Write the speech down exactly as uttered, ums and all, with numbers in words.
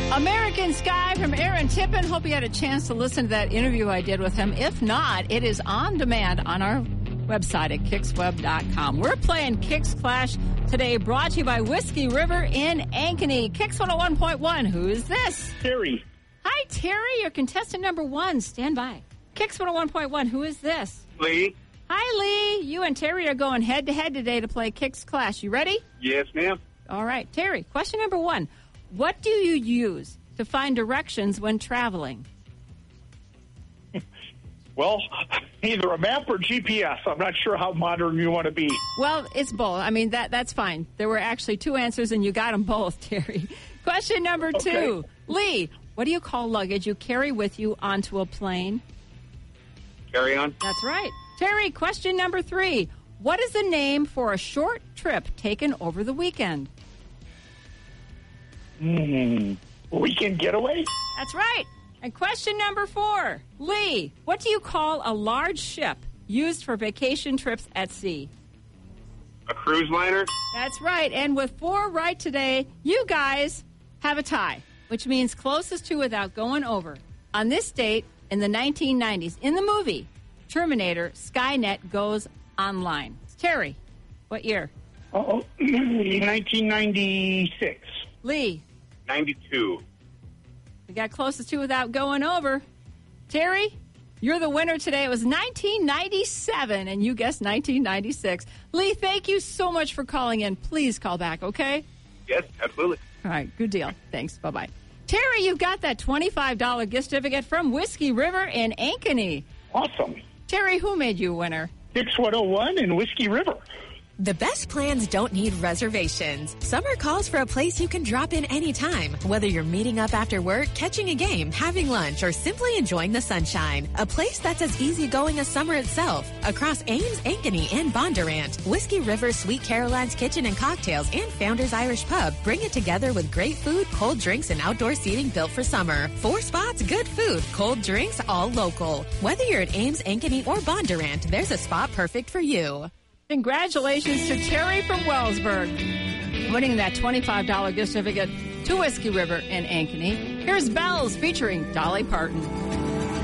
American Sky from Aaron Tippin. Hope you had a chance to listen to that interview I did with him. If not, it is on demand on our website at kicks web dot com. We're playing Kicks Clash today, brought to you by Whiskey River in Ankeny. Kicks one oh one point one. Who is this? Terry. Hi, Terry. You're contestant number one. Stand by. Kicks one oh one point one. Who is this? Lee. Hi, Lee. You and Terry are going head-to-head today to play Kicks Clash. You ready? Yes, ma'am. All right. Terry, question number one. What do you use to find directions when traveling? Well, either a map or G P S. I'm not sure how modern you want to be. Well, it's both. I mean, that that's fine. There were actually two answers, and you got them both, Terry. Question number two. Okay. Lee, what do you call luggage you carry with you onto a plane? Carry on. That's right. Terry, question number three. What is the name for a short trip taken over the weekend? Hmm. Weekend getaway? That's right. And question number four. Lee, what do you call a large ship used for vacation trips at sea? A cruise liner? That's right. And with four right today, you guys have a tie, which means closest to without going over. On this date in the nineteen nineties, in the movie Terminator, Skynet goes online. Terry, what year? Oh, nineteen ninety-six. Lee. ninety-two. We got closest to without going over. Terry, you're the winner today. It was nineteen ninety-seven, and you guessed nineteen ninety-six. Lee, thank you so much for calling in. Please call back, okay? Yes, absolutely. All right, good deal. Thanks. Bye-bye. Terry, you got that twenty-five dollars gift certificate from Whiskey River in Ankeny. Awesome. Terry, who made you a winner? Kicks one oh one in Whiskey River. The best plans don't need reservations. Summer calls for a place you can drop in anytime. Whether you're meeting up after work, catching a game, having lunch, or simply enjoying the sunshine. A place that's as easygoing as summer itself. Across Ames, Ankeny, and Bondurant, Whiskey River Sweet Caroline's Kitchen and Cocktails and Founders Irish Pub bring it together with great food, cold drinks, and outdoor seating built for summer. Four spots, good food, cold drinks, all local. Whether you're at Ames, Ankeny, or Bondurant, there's a spot perfect for you. Congratulations to Terry from Wellsburg, winning that twenty-five dollars gift certificate to Whiskey River in Ankeny. Here's Bells featuring Dolly Parton.